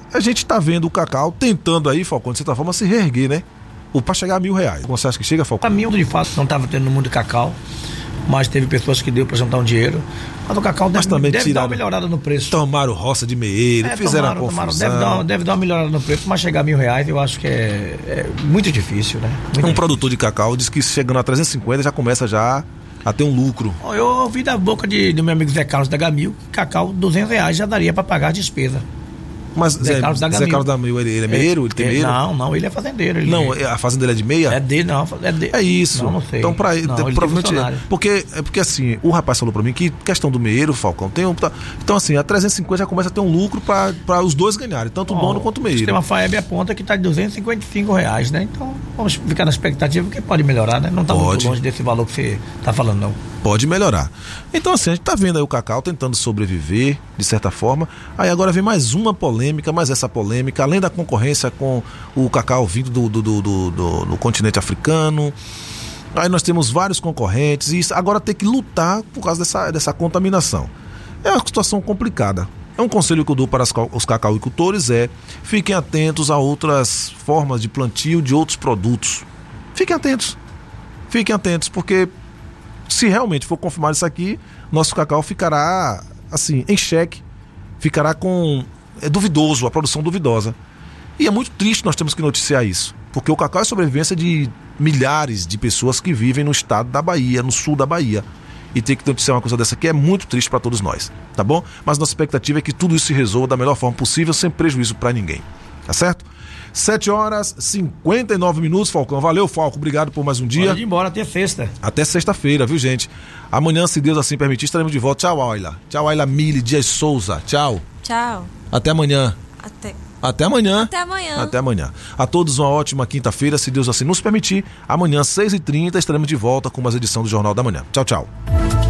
a gente tá vendo o cacau tentando aí, Falcão, de certa forma, se reerguer, né? Pra chegar a R$1.000. Você acha que chega, Falcão? Pra mim, de fato, não tava tendo no mundo de cacau, mas teve pessoas que deu pra juntar um dinheiro. Mas o cacau deve dar uma melhorada no preço. Tomaram roça de meeiro, fizeram a confusão. Deve dar uma melhorada no preço, mas chegar a R$1.000 eu acho que é muito difícil, né? Produtor de cacau diz que chegando a 350 já começa já a ter um lucro. Eu ouvi da boca do meu amigo Zé Carlos da Gamil que cacau R$200 já daria pra pagar a despesa. Mas Zé Carlos da Mil, ele é meiro? Ele tem meiro? Não, ele é fazendeiro. A fazenda dele é de meia? É dele, não. É dele. É isso. Não sei. Então, provavelmente. Porque assim, o rapaz falou pra mim que questão do meiro, Falcão, então assim, a 350 já começa a ter um lucro pra os dois ganharem, tanto o dono quanto o meiro. Tem uma FAEB aponta que tá de R$255, né? Então, vamos ficar na expectativa que pode melhorar, né? Não tá muito longe desse valor que você tá falando, não. Pode melhorar. Então assim, a gente tá vendo aí o cacau tentando sobreviver, de certa forma. Aí agora vem mais uma polêmica, mas essa polêmica, além da concorrência com o cacau vindo do continente africano, aí nós temos vários concorrentes e agora tem que lutar por causa dessa contaminação. É uma situação complicada. É um conselho que eu dou para os cacauicultores fiquem atentos a outras formas de plantio de outros produtos. Fiquem atentos, porque se realmente for confirmado isso aqui, nosso cacau ficará assim, em xeque, ficará duvidoso, a produção duvidosa. E é muito triste nós temos que noticiar isso, porque o cacau é a sobrevivência de milhares de pessoas que vivem no estado da Bahia, no sul da Bahia. E ter que noticiar uma coisa dessa aqui é muito triste para todos nós, tá bom? Mas nossa expectativa é que tudo isso se resolva da melhor forma possível, sem prejuízo para ninguém, tá certo? 7h59, Falcão. Valeu, Falco. Obrigado por mais um dia. Pode ir embora até sexta. Até sexta-feira, viu, gente? Amanhã, se Deus assim permitir, estaremos de volta. Tchau, Ayla. Tchau, Ayla Mili Dias Souza. Tchau. Tchau. Até amanhã. Até amanhã. Até amanhã. A todos uma ótima quinta-feira, se Deus assim nos permitir. Amanhã, 6h30, estaremos de volta com mais edição do Jornal da Manhã. Tchau, tchau.